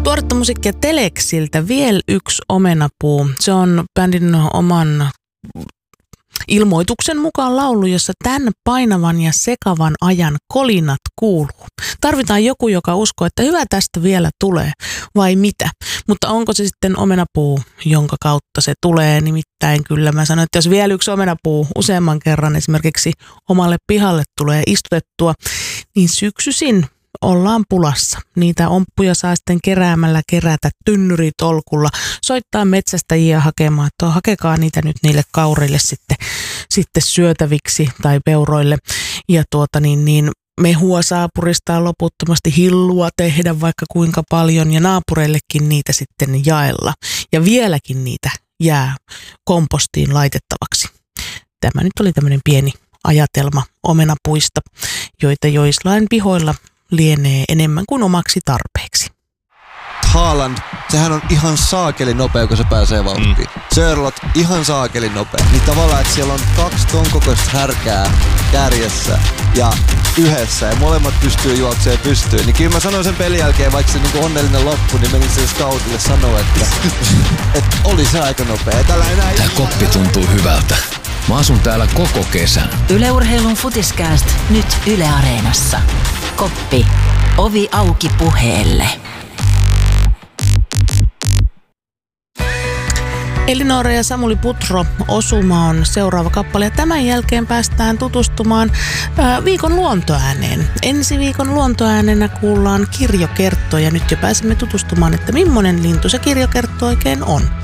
Tuoretta musiikkia Teleksiltä, vielä yksi omenapuu. Se on bändin oman ilmoituksen mukaan laulu, jossa tämän painavan ja sekavan ajan kolinat kuuluu. Tarvitaan joku, joka uskoo, että hyvä tästä vielä tulee, vai mitä? Mutta onko se sitten omenapuu, jonka kautta se tulee? Nimittäin kyllä mä sanoin, että jos vielä yksi omenapuu useamman kerran esimerkiksi omalle pihalle tulee istutettua, niin syksyisin ollaan pulassa. Niitä omppuja saa sitten keräämällä kerätä tynnyritolkulla, soittaa metsästäjiä hakemaan, että hakekaa niitä nyt niille kaureille sitten syötäviksi tai peuroille. Ja mehua saa puristaa loputtomasti, hillua tehdä vaikka kuinka paljon ja naapureillekin niitä sitten jaella. Ja vieläkin niitä jää kompostiin laitettavaksi. Tämä nyt oli tämmöinen pieni ajatelma omenapuista, joita joislain pihoilla lienee enemmän kuin omaksi tarpeeksi. Haaland, sehän on ihan saakeli nopea, kun se pääsee vauhtiin. Sörlot, ihan saakeli nopea. Niin tavallaan, että siellä on 2 ton kokoista härkää kärjessä ja yhdessä ja molemmat pystyy juoksemaan pystyyn. Niin kyllä mä sanoin sen pelin jälkeen, vaikka se niinku onnellinen loppu, niin menin sen scoutille sanoa, että oli se aika nopea. Tää koppi tuntuu hyvältä. Mä asun täällä koko kesän. Yle Urheilun Futiskääst nyt Yle Areenassa. Koppi. Ovi auki puheelle. Elinora ja Samuli Putro, Osuma on seuraava kappale ja tämän jälkeen päästään tutustumaan viikon luontoääneen. Ensi viikon luontoäänenä kuullaan kirjokertto ja nyt jo pääsemme tutustumaan, että millainen lintu se kirjokertto oikein on.